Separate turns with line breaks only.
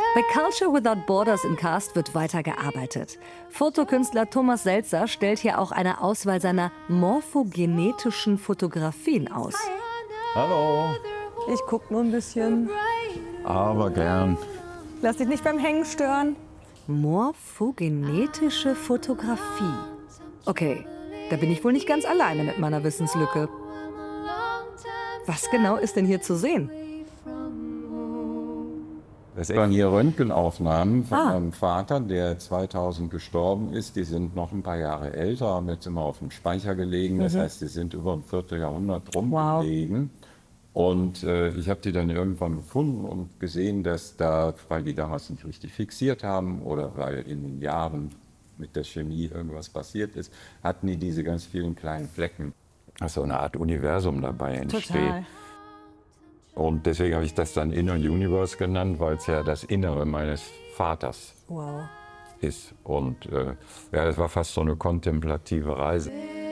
Bei Culture Without Borders in Cast wird weitergearbeitet. Fotokünstler Thomas Seltzer stellt hier auch eine Auswahl seiner morphogenetischen Fotografien aus.
Hallo.
Ich guck nur ein bisschen.
Aber gern.
Lass dich nicht beim Hängen stören.
Morphogenetische Fotografie. Okay, da bin ich wohl nicht ganz alleine mit meiner Wissenslücke. Was genau ist denn hier zu sehen?
Das waren hier Röntgenaufnahmen von meinem Vater, der 2000 gestorben ist. Die sind noch ein paar Jahre älter, haben jetzt immer auf dem Speicher gelegen. Das heißt, die sind über ein Vierteljahrhundert rumgelegen. Und ich habe die dann irgendwann gefunden und gesehen, dass da, weil die damals nicht richtig fixiert haben oder weil in den Jahren mit der Chemie irgendwas passiert ist, hatten die diese ganz vielen kleinen Flecken. Also eine Art Universum dabei entsteht.
Total.
Und deswegen habe ich das dann Inner Universe genannt, weil es ja das Innere meines Vaters ist. Und ja, das war fast so eine kontemplative Reise.